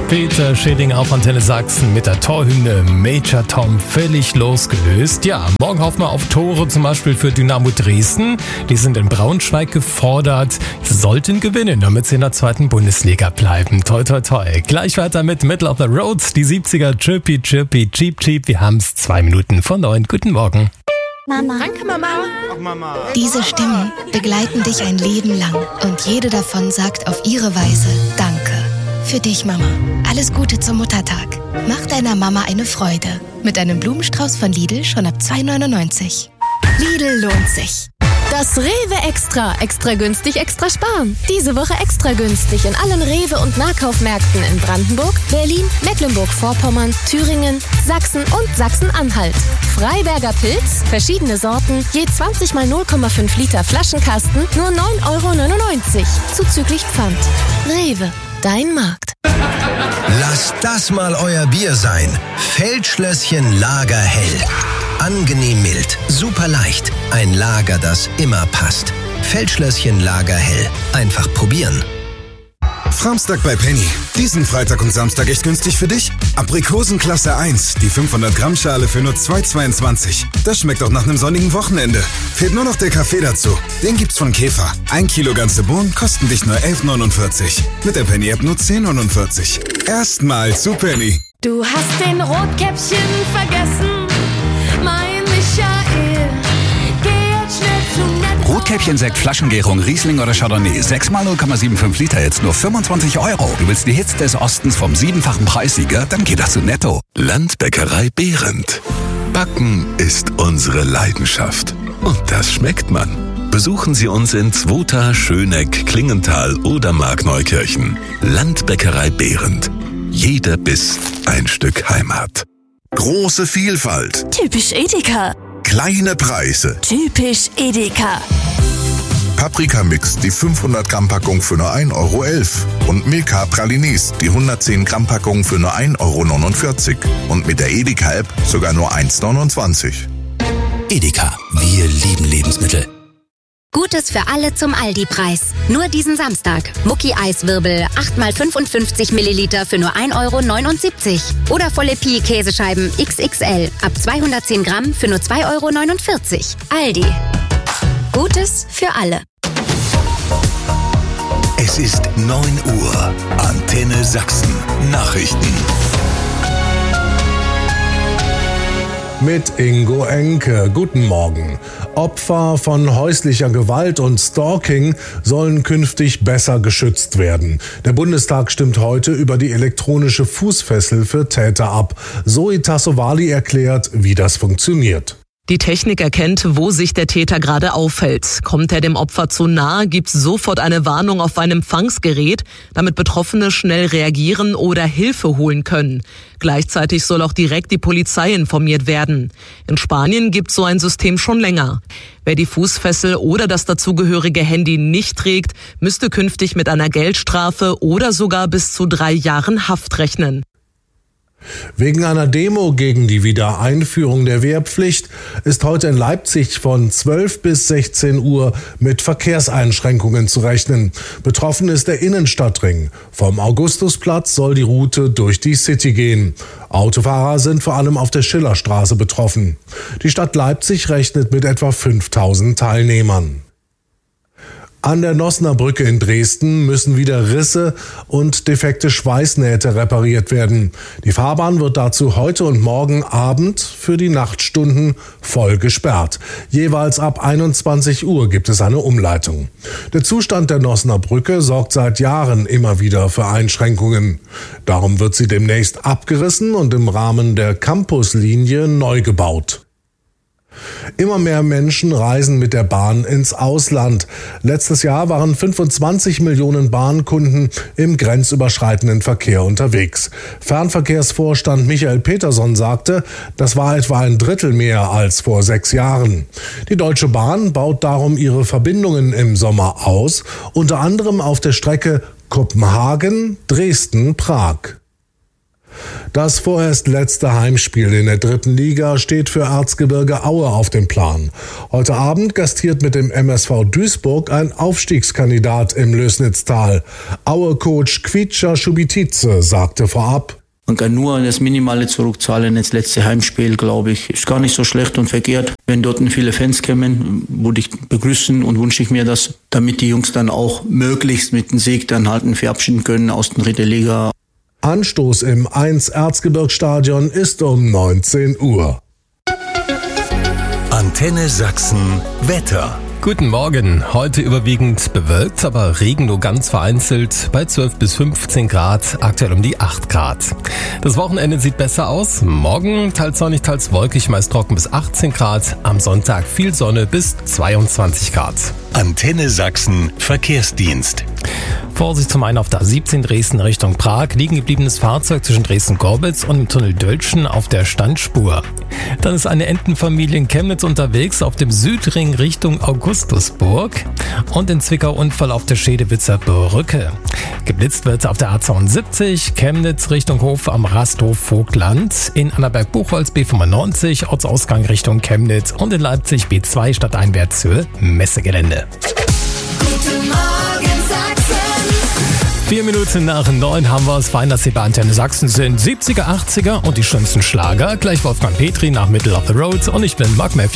Peter Schilling auf Antenne Sachsen mit der Torhymne Major Tom völlig losgelöst. Ja, morgen hoffen wir auf Tore, zum Beispiel für Dynamo Dresden. Die sind in Braunschweig gefordert, sollten gewinnen, damit sie in der 2. Bundesliga bleiben. Toi, toi, toi. Gleich weiter mit Middle of the Road, die 70er Chirpy, Chirpy, Cheep, Cheep. Wir haben es 2 Minuten vor 9. Guten Morgen. Mama. Danke, Mama. Ach, Mama. Diese Stimmen begleiten dich ein Leben lang und jede davon sagt auf ihre Weise Danke. Für dich, Mama. Alles Gute zum Muttertag. Mach deiner Mama eine Freude. Mit einem Blumenstrauß von Lidl schon ab 2,99 €. Lidl lohnt sich. Das Rewe Extra. Extra günstig, extra sparen. Diese Woche extra günstig in allen Rewe- und Nahkaufmärkten in Brandenburg, Berlin, Mecklenburg-Vorpommern, Thüringen, Sachsen und Sachsen-Anhalt. Freiberger Pilz, verschiedene Sorten, je 20 mal 0,5 Liter Flaschenkasten, nur 9,99 € zuzüglich Pfand. Rewe, dein Markt. Lasst das mal euer Bier sein. Feldschlösschen Lagerhell. Angenehm mild, super leicht. Ein Lager, das immer passt. Feldschlösschen Lagerhell. Einfach probieren. Framstag bei Penny. Diesen Freitag und Samstag echt günstig für dich? Aprikosen Klasse 1, die 500 Gramm Schale für nur 2,22. Das schmeckt auch nach einem sonnigen Wochenende. Fehlt nur noch der Kaffee dazu. Den gibt's von Käfer. 1 Kilo ganze Bohnen kosten dich nur 11,49. Mit der Penny-App nur 10,49. Erstmal zu Penny. Du hast den Rotkäppchen vergessen, mein Michael. Geh jetzt schnell zu Netto. Rotkäppchen-Sekt, Flaschengärung, Riesling oder Chardonnay. 6 mal 0,75 Liter, jetzt nur 25 €. Du willst die Hits des Ostens vom 7-fachen Preissieger? Dann geh doch zu Netto. Landbäckerei Behrendt. Backen ist unsere Leidenschaft. Und das schmeckt man. Besuchen Sie uns in Zwota, Schöneck, Klingenthal oder Markneukirchen. Landbäckerei Behrendt. Jeder Biss ein Stück Heimat. Große Vielfalt. Typisch Edeka. Kleine Preise. Typisch Edeka. Paprika-Mix, die 500 Gramm Packung für nur 1,11 € und Milka Pralines, die 110 Gramm Packung für nur 1,49 € und mit der Edeka-App sogar nur 1,29 €. Edeka, wir lieben Lebensmittel. Gutes für alle zum Aldi-Preis. Nur diesen Samstag. Mucki-Eiswirbel 8 mal 55 Milliliter für nur 1,79 € oder volle Pie-Käsescheiben XXL ab 210 Gramm für nur 2,49 €. Aldi. Gutes für alle. Es ist 9 Uhr. Antenne Sachsen. Nachrichten. Mit Ingo Enke. Guten Morgen. Opfer von häuslicher Gewalt und Stalking sollen künftig besser geschützt werden. Der Bundestag stimmt heute über die elektronische Fußfessel für Täter ab. Zoe Tassovali erklärt, wie das funktioniert. Die Technik erkennt, wo sich der Täter gerade aufhält. Kommt er dem Opfer zu nahe, gibt's sofort eine Warnung auf ein Empfangsgerät, damit Betroffene schnell reagieren oder Hilfe holen können. Gleichzeitig soll auch direkt die Polizei informiert werden. In Spanien gibt's so ein System schon länger. Wer die Fußfessel oder das dazugehörige Handy nicht trägt, müsste künftig mit einer Geldstrafe oder sogar bis zu 3 Jahren Haft rechnen. Wegen einer Demo gegen die Wiedereinführung der Wehrpflicht ist heute in Leipzig von 12 bis 16 Uhr mit Verkehrseinschränkungen zu rechnen. Betroffen ist der Innenstadtring. Vom Augustusplatz soll die Route durch die City gehen. Autofahrer sind vor allem auf der Schillerstraße betroffen. Die Stadt Leipzig rechnet mit etwa 5000 Teilnehmern. An der Nossener Brücke in Dresden müssen wieder Risse und defekte Schweißnähte repariert werden. Die Fahrbahn wird dazu heute und morgen Abend für die Nachtstunden voll gesperrt. Jeweils ab 21 Uhr gibt es eine Umleitung. Der Zustand der Nossener Brücke sorgt seit Jahren immer wieder für Einschränkungen. Darum wird sie demnächst abgerissen und im Rahmen der Campuslinie neu gebaut. Immer mehr Menschen reisen mit der Bahn ins Ausland. Letztes Jahr waren 25 Millionen Bahnkunden im grenzüberschreitenden Verkehr unterwegs. Fernverkehrsvorstand Michael Peterson sagte, das war etwa ein Drittel mehr als vor 6 Jahren. Die Deutsche Bahn baut darum ihre Verbindungen im Sommer aus, unter anderem auf der Strecke Kopenhagen, Dresden, Prag. Das vorerst letzte Heimspiel in der 3. Liga steht für Erzgebirge Aue auf dem Plan. Heute Abend gastiert mit dem MSV Duisburg ein Aufstiegskandidat im Lößnitztal. Aue-Coach Kvicha Schubitice sagte vorab: Man kann nur das Minimale zurückzahlen ins letzte Heimspiel, glaube ich. Ist gar nicht so schlecht und verkehrt. Wenn dort viele Fans kommen, würde ich begrüßen und wünsche ich mir das, damit die Jungs dann auch möglichst mit dem Sieg dann halt verabschieden können aus der 3. Liga. Anstoß im 1 Erzgebirgsstadion ist um 19 Uhr. Antenne Sachsen Wetter. Guten Morgen. Heute überwiegend bewölkt, aber Regen nur ganz vereinzelt bei 12 bis 15 Grad, aktuell um die 8 Grad. Das Wochenende sieht besser aus. Morgen teils sonnig, teils wolkig, meist trocken bis 18 Grad. Am Sonntag viel Sonne bis 22 Grad. Antenne Sachsen Verkehrsdienst. Vorsicht zum einen auf der A17 Dresden Richtung Prag. Liegen gebliebenes Fahrzeug zwischen Dresden-Gorbitz und dem Tunnel Dölschen auf der Standspur. Dann ist eine Entenfamilie in Chemnitz unterwegs auf dem Südring Richtung Augustusburg. Und in Zwickau Unfall auf der Schedewitzer Brücke. Geblitzt wird auf der A72 Chemnitz Richtung Hof am Rasthof Vogtland. In Annaberg-Buchholz B95 Ortsausgang Richtung Chemnitz. Und in Leipzig B2 stadteinwärts Höhe Messegelände. Guten Morgen Sachsen. 4 Minuten nach 9 haben wir es. Fein, dass Sie bei Antenne Sachsen sind. 70er, 80er und die schönsten Schlager. Gleich Wolfgang Petri nach Middle of the Road und ich bin Mark Matthews.